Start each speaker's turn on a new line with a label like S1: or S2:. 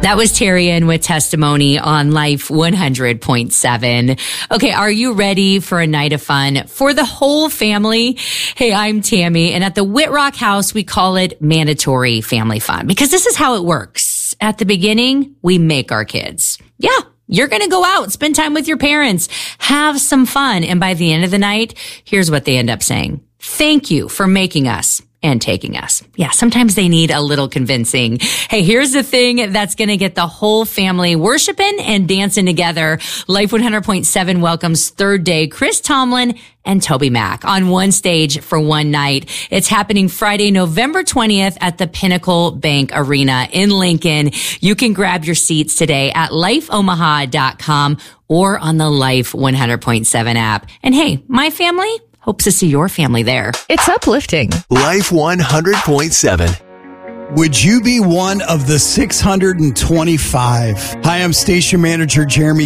S1: That was Terry Ann with Testimony on Life 100.7. Okay, are you ready for a night of fun for the whole family? Hey, I'm Tammy, and at the Whitrock House, we call it mandatory family fun because this is how it works. At the beginning, we make our kids. Yeah, you're going to go out, spend time with your parents, have some fun, and by the end of the night, here's what they end up saying. Thank you for making us and taking us. Yeah, sometimes they need a little convincing. Hey, here's the thing that's going to get the whole family worshiping and dancing together. Life 100.7 welcomes third day Chris Tomlin and Toby Mac on one stage for one night. It's happening Friday, November 20th at the Pinnacle Bank Arena in Lincoln. You can grab your seats today at lifeomaha.com or on the Life 100.7 app. And hey, my family hopes to see your family there.
S2: It's uplifting.
S3: Life 100.7.
S4: Would you be one of the 625? Hi, I'm station manager Jeremy